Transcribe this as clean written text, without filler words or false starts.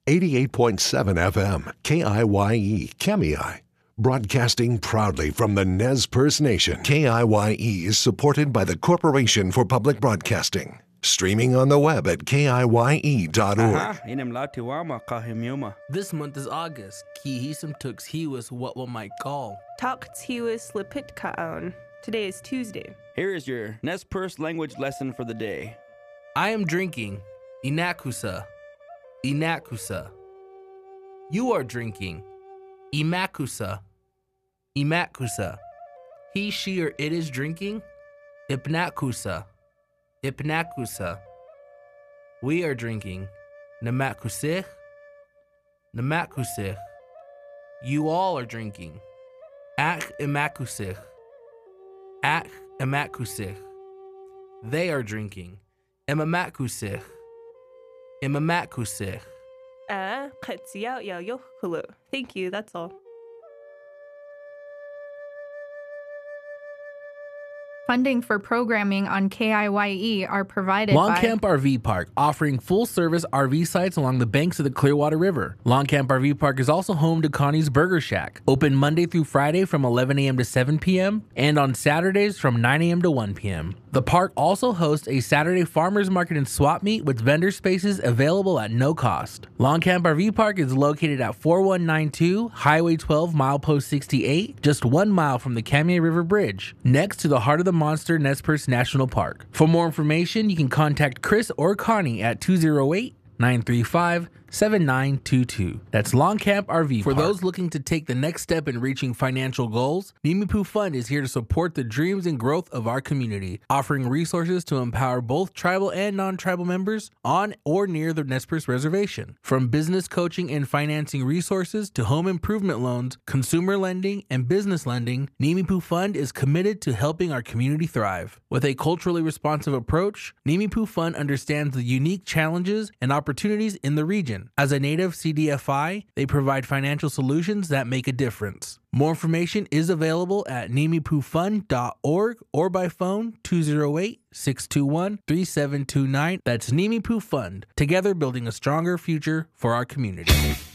88.7 FM, KIYE, Kemei. Broadcasting proudly from the Nez Perce Nation, KIYE is supported by the Corporation for Public Broadcasting. Streaming on the web at KIYE.org. This month is August. Kihisum tux hiwas what one might call. Taktiwas lipitkaon. Today is Tuesday. Here is your Nez Perce language lesson for the day. I am drinking. Inakusa. Inakusa. You are drinking. Imakusa. Imakusa. He, she, or it is drinking. Ipnakusa. Ipnakusa. We are drinking. Namakusich. Namakusich. You all are drinking. Ak imakusich. Ak imakusich. They are drinking. Imamakusich. Imamakusich. Thank you, that's all. Funding for programming on KIYE are provided by Longcamp RV Park, offering full-service RV sites along the banks of the Clearwater River. Longcamp RV Park is also home to Connie's Burger Shack, open Monday through Friday from 11 a.m. to 7 p.m. and on Saturdays from 9 a.m. to 1 p.m. The park also hosts a Saturday farmers market and swap meet with vendor spaces available at no cost. Longcamp RV Park is located at 4192 Highway 12, milepost 68, just 1 mile from the Kemei River Bridge, next to the Heart of the Monster Nez Perce National Park. For more information, you can contact Chris or Connie at 208-935-7922. That's Longcamp RV Park. For those looking to take the next step in reaching financial goals, Nimipu Fund is here to support the dreams and growth of our community, offering resources to empower both tribal and non-tribal members on or near the Nez Perce Reservation. From business coaching and financing resources to home improvement loans, consumer lending, and business lending, Nimipu Fund is committed to helping our community thrive. With a culturally responsive approach, Nimipu Fund understands the unique challenges and opportunities in the region. As a native CDFI, they provide financial solutions that make a difference. More information is available at nimipufund.org or by phone 208-621-3729. That's Nimipu Fund, together building a stronger future for our community.